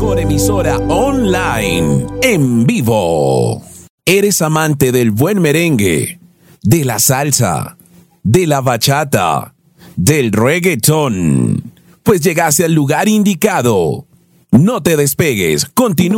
mejor emisora online, en vivo. ¿Eres amante del buen merengue, de la salsa, de la bachata, del reggaetón? Pues llegaste al lugar indicado. No te despegues, continúa.